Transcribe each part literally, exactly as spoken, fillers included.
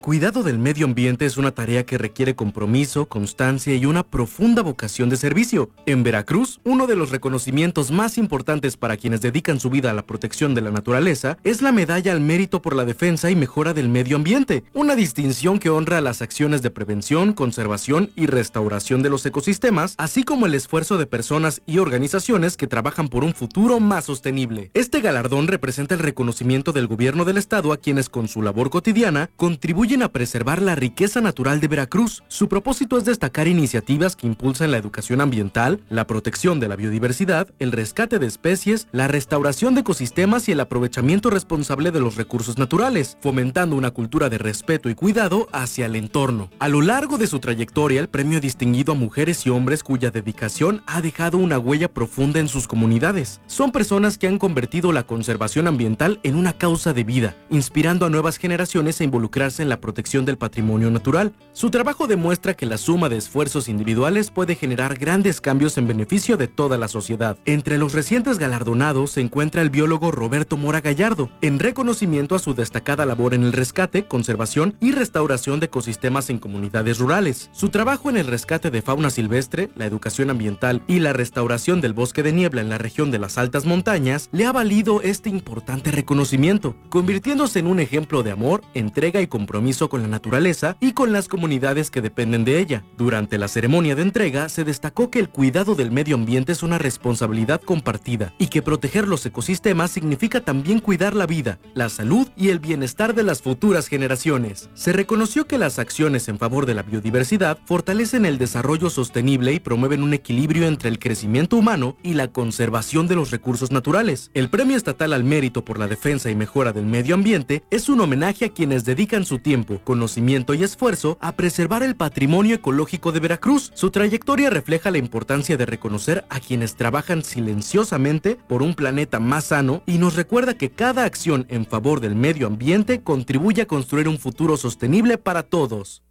Cuidado del medio ambiente es una tarea que requiere compromiso, constancia y una profunda vocación de servicio. En Veracruz, uno de los reconocimientos más importantes para quienes dedican su vida a la protección de la naturaleza es la Medalla al Mérito por la Defensa y Mejora del Medio Ambiente, una distinción que honra las acciones de prevención, conservación y restauración de los ecosistemas, así como el esfuerzo de personas y organizaciones que trabajan por un futuro más sostenible. Este galardón representa el reconocimiento del gobierno del estado a quienes con su labor cotidiana contribuyen a preservar la riqueza natural de Veracruz. Su propósito es destacar iniciativas que impulsan la educación ambiental, la protección de la biodiversidad, el rescate de especies, la restauración de ecosistemas y el aprovechamiento responsable de los recursos naturales, fomentando una cultura de respeto y cuidado hacia el entorno. A lo largo de su trayectoria, el premio ha distinguido a mujeres y hombres cuya dedicación ha dejado una huella profunda en sus comunidades. Son personas que han convertido la conservación ambiental en una causa de vida, inspirando a nuevas generaciones a involucrarse en la protección del patrimonio natural. Su trabajo demuestra que la suma de esfuerzos individuales puede generar grandes cambios en beneficio de toda la sociedad. Entre los recientes galardonados se encuentra el biólogo Roberto Mora Gallardo, en reconocimiento a su destacada labor en el rescate, conservación y restauración de ecosistemas en comunidades rurales. Su trabajo en el rescate de fauna silvestre, la educación ambiental y la restauración del bosque de niebla en la región de las altas montañas le ha valido este importante reconocimiento, convirtiéndose en un ejemplo de amor, entrega y compromiso con la naturaleza y con las comunidades que dependen de ella. Durante la ceremonia de entrega se destacó que el cuidado del medio ambiente es una responsabilidad compartida y que proteger los ecosistemas significa también cuidar la vida, la salud y el bienestar de las futuras generaciones. Se reconoció que las acciones en favor de la biodiversidad fortalecen el desarrollo sostenible y promueven un equilibrio entre el crecimiento humano y la conservación de los recursos naturales. El Premio Estatal al Mérito por la Defensa y Mejora del Medio Ambiente es un homenaje a quienes dedican su tiempo, conocimiento y esfuerzo a preservar el patrimonio ecológico de Veracruz. Su trayectoria refleja la importancia de reconocer a quienes trabajan silenciosamente por un planeta más sano y nos recuerda que cada acción en favor del medio ambiente contribuye a construir un futuro sostenible para todos.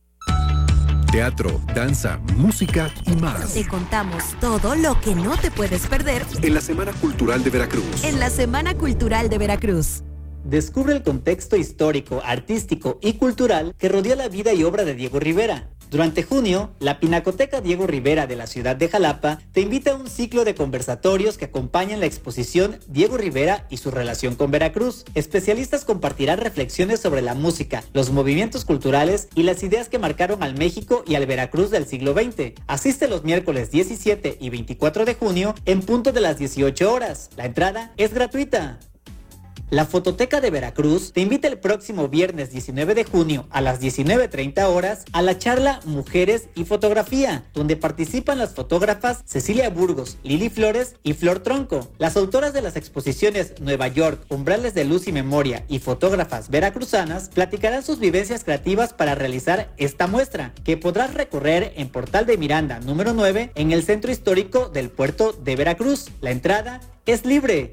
Teatro, danza, música y más. Te contamos todo lo que no te puedes perder en la Semana Cultural de Veracruz. En la Semana Cultural de Veracruz. Descubre el contexto histórico, artístico y cultural que rodea la vida y obra de Diego Rivera. Durante junio, la Pinacoteca Diego Rivera de la ciudad de Jalapa te invita a un ciclo de conversatorios que acompañan la exposición Diego Rivera y su relación con Veracruz. Especialistas compartirán reflexiones sobre la música, los movimientos culturales y las ideas que marcaron al México y al Veracruz del siglo veinte. Asiste los miércoles diecisiete y veinticuatro de junio en punto de las dieciocho horas. La entrada es gratuita. La Fototeca de Veracruz te invita el próximo viernes diecinueve de junio a las diecinueve treinta horas a la charla Mujeres y Fotografía, donde participan las fotógrafas Cecilia Burgos, Lili Flores y Flor Tronco. Las autoras de las exposiciones Nueva York, Umbrales de Luz y Memoria y fotógrafas veracruzanas platicarán sus vivencias creativas para realizar esta muestra, que podrás recorrer en Portal de Miranda número nueve en el centro histórico del puerto de Veracruz. La entrada es libre.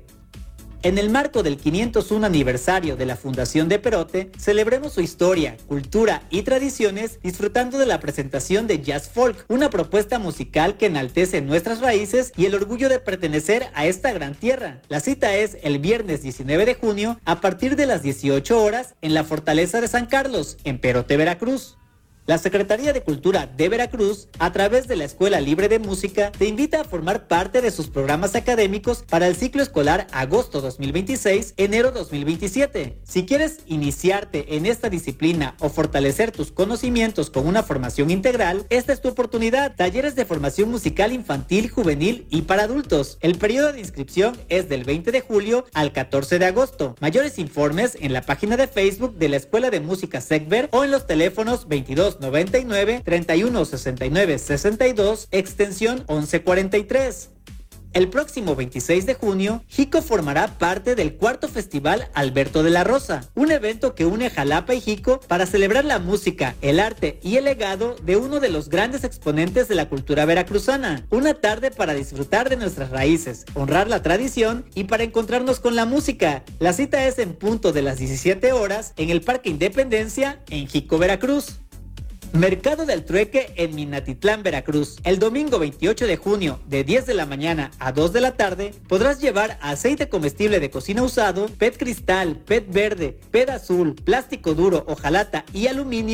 En el marco del quinientos uno aniversario de la Fundación de Perote, celebremos su historia, cultura y tradiciones disfrutando de la presentación de Jazz Folk, una propuesta musical que enaltece nuestras raíces y el orgullo de pertenecer a esta gran tierra. La cita es el viernes diecinueve de junio a partir de las dieciocho horas en la Fortaleza de San Carlos, en Perote, Veracruz. La Secretaría de Cultura de Veracruz, a través de la Escuela Libre de Música, te invita a formar parte de sus programas académicos para el ciclo escolar agosto dos mil veintiséis, enero dos mil veintisiete. Si quieres iniciarte en esta disciplina o fortalecer tus conocimientos con una formación integral, esta es tu oportunidad. Talleres de formación musical infantil, juvenil y para adultos. El periodo de inscripción es del veinte de julio al catorce de agosto. Mayores informes en la página de Facebook de la Escuela de Música SECVER o en los teléfonos veintidós noventa y nueve, treinta y uno sesenta y nueve sesenta y dos, extensión once cuarenta y tres. El próximo veintiséis de junio, Jico formará parte del cuarto Festival Alberto de la Rosa, un evento que une Jalapa y Jico para celebrar la música, el arte y el legado de uno de los grandes exponentes de la cultura veracruzana. Una tarde para disfrutar de nuestras raíces, honrar la tradición y para encontrarnos con la música. La cita es en punto de las diecisiete horas en el Parque Independencia, en Jico, Veracruz. Mercado del Trueque en Minatitlán, Veracruz. El domingo veintiocho de junio, de diez de la mañana a dos de la tarde, podrás llevar aceite comestible de cocina usado, P E T cristal, P E T verde, P E T azul, plástico duro, hojalata y aluminio